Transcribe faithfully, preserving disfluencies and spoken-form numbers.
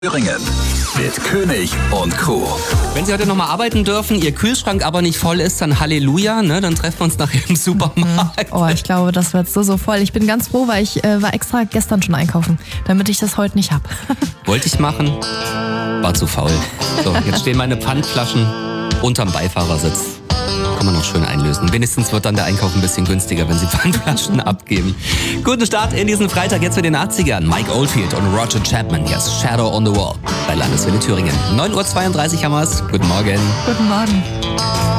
Thüringen mit König und Crew. Wenn Sie heute nochmal arbeiten dürfen, Ihr Kühlschrank aber nicht voll ist, dann Halleluja, ne? Dann treffen wir uns nachher im Supermarkt. Oh, ich glaube, das wird so, so voll. Ich bin ganz froh, weil ich äh, war extra gestern schon einkaufen, damit ich das heute nicht hab. Wollte ich machen, war zu faul. So, jetzt stehen meine Pfandflaschen unterm Beifahrersitz. Kann man noch schön einlösen. Wenigstens wird dann der Einkauf ein bisschen günstiger, wenn Sie Pfandflaschen abgeben. Guten Start in diesen Freitag, jetzt mit den achtzigern. Mike Oldfield und Roger Chapman. Hier ist Shadow on the Wall bei Landeswelle Thüringen. neun Uhr zweiunddreißig haben wir es. Guten Morgen. Guten Morgen.